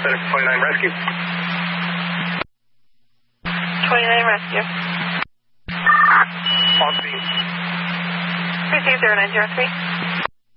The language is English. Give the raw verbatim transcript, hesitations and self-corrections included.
FedEx twenty-nine Rescue. twenty-nine Rescue. On scene. three zero zero nine zero three.